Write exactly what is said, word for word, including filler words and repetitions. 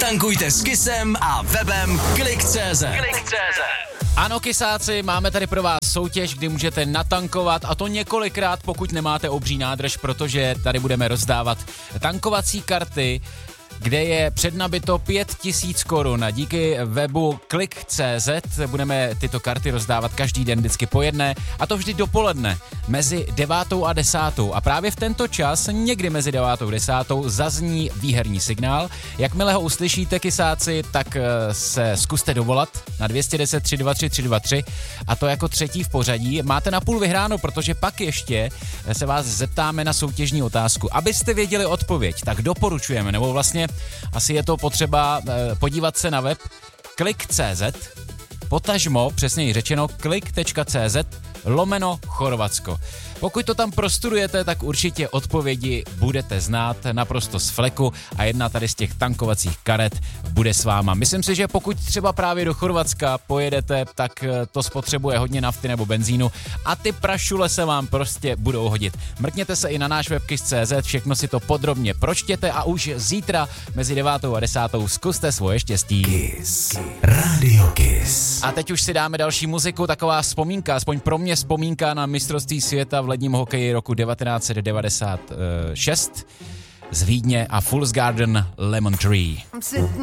Natankujte s Kissem a webem klik tečka cé zet. Klik tečka cé zet. Ano, kysáci, máme tady pro vás soutěž, kdy můžete natankovat, a to několikrát, pokud nemáte obří nádrž, protože tady budeme rozdávat tankovací karty, kde je přednabito pět tisíc korun. Díky webu klik tečka cé zet budeme tyto karty rozdávat každý den vždycky po jedné, a to vždy dopoledne mezi devátou a desátou. A právě v tento čas, někdy mezi devátou a desátou, zazní výherní signál. Jakmile ho uslyšíte, kysáci, tak se zkuste dovolat na dvě stě deset tři dva tři tři dva tři, a to jako třetí v pořadí. Máte na půl vyhráno, protože pak ještě se vás zeptáme na soutěžní otázku. Abyste věděli odpověď, tak doporučujeme, nebo vlastně asi je to potřeba podívat se na web klik tečka cé zet, potažmo, přesněji řečeno, klik tečka cé zet lomeno Chorvatsko. Pokud to tam prostudujete, tak určitě odpovědi budete znát naprosto z fleku a jedna tady z těch tankovacích karet bude s váma. Myslím si, že pokud třeba právě do Chorvatska pojedete, tak to spotřebuje hodně nafty nebo benzínu a ty prašule se vám prostě budou hodit. Mrkněte se i na náš web kiss tečka cé zet, všechno si to podrobně pročtěte a už zítra mezi devátou a desátou zkuste svoje štěstí. Kiss. Radio Kiss. A teď už si dáme další muziku, taková vzpomínka, aspoň pro mě vzpomínka na mistrovství světa v ledním hokeji roku devatenáct set devadesát šest z Vídně a Fool's Garden Lemon Tree.